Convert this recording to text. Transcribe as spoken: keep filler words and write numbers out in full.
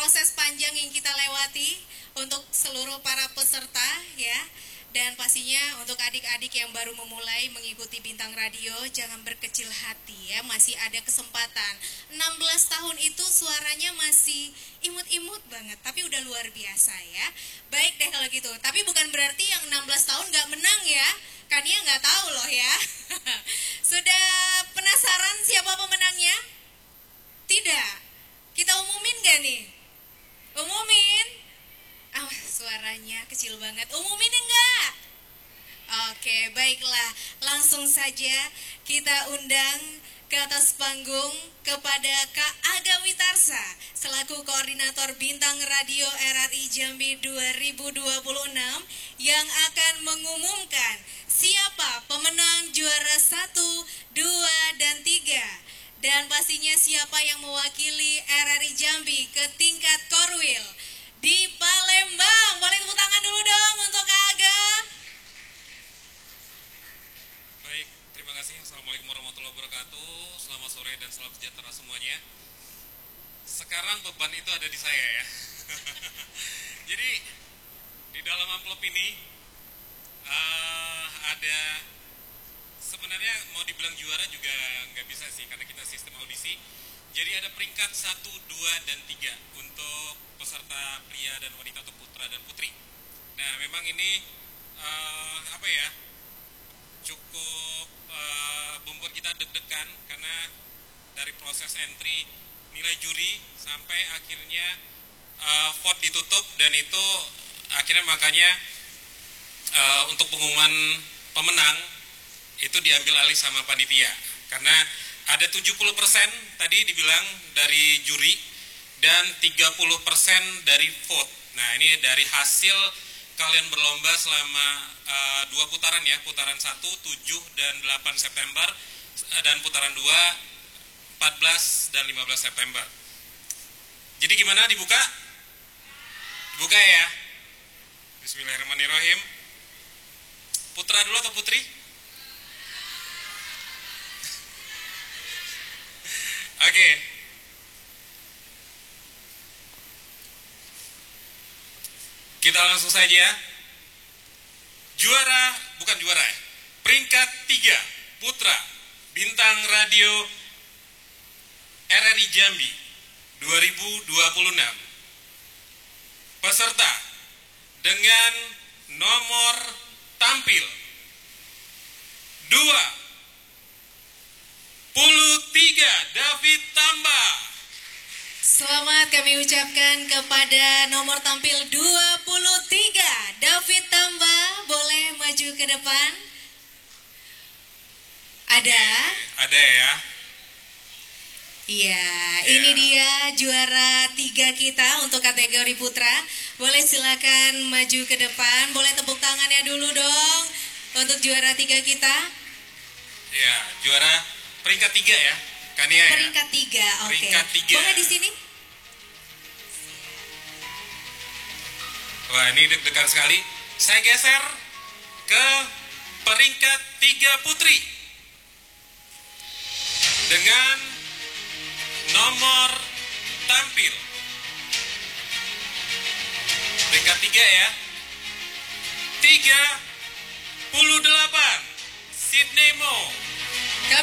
proses panjang yang kita lewati untuk seluruh para peserta ya. Dan pastinya untuk adik-adik yang baru memulai mengikuti Bintang Radio, jangan berkecil hati ya, masih ada kesempatan. enam belas tahun itu suaranya masih imut-imut banget, tapi udah luar biasa ya. Baik deh kalau gitu, tapi bukan berarti yang enam belas tahun gak menang ya. Kania gak tahu loh ya. Sudah penasaran siapa pemenangnya? Tidak. Kita umumin gak nih? Umumin? Ah, suaranya kecil banget. Umumin enggak? Oke, baiklah. Langsung saja kita undang ke atas panggung kepada Kak Aga Witarsa selaku Koordinator Bintang Radio R R I Jambi dua ribu dua puluh enam yang akan mengumumkan siapa pemenang juara satu, dua, dan tiga. Dan pastinya siapa yang mewakili R R I Jambi ke tingkat Korwil di Palembang. Boleh tepuk tangan dulu dong untuk Kak Aga. Baik, terima kasih. Assalamualaikum warahmatullahi wabarakatuh. Selamat sore dan salam sejahtera semuanya. Sekarang beban itu ada di saya ya. Jadi di dalam amplop ini uh, ada, sebenarnya mau dibilang juara juga nggak bisa sih karena kita sistem audisi. Jadi ada peringkat satu, dua, dan tiga untuk peserta pria dan wanita atau putra dan putri. Nah memang ini uh, apa ya, cukup uh, membuat kita deg-degan karena dari proses entry, nilai juri sampai akhirnya uh, vote ditutup, dan itu akhirnya makanya uh, untuk pengumuman pemenang itu diambil alih sama panitia karena ada tujuh puluh persen tadi dibilang dari juri dan tiga puluh persen dari vote. Nah ini dari hasil kalian berlomba selama uh, dua putaran ya, putaran satu, tujuh dan delapan September, dan putaran dua, empat belas dan lima belas September. Jadi gimana, dibuka? Dibuka ya? Bismillahirrahmanirrahim. Putra dulu atau putri? Oke. Okay. Kita langsung saja. Juara, bukan juara ya. Peringkat tiga, putra Bintang Radio R R I Jambi dua ribu dua puluh enam. Peserta dengan nomor tampil dua puluh tiga, David Tamba. Selamat kami ucapkan kepada nomor tampil dua puluh tiga, David Tamba. Boleh maju ke depan? Ada? Ada ya? Iya, ya. Ini dia juara tiga kita untuk kategori putra. Boleh silakan maju ke depan. Boleh tepuk tangannya dulu dong untuk juara tiga kita. Ya, juara peringkat tiga ya, Kania ya? Peringkat tiga, oke. Okay. Peringkat tiga. Boleh di sini? Wah, ini deg-degan sekali. Saya geser ke peringkat tiga putri dengan nomor tampil peringkat tiga ya, tiga puluh delapan, Sydney Mo.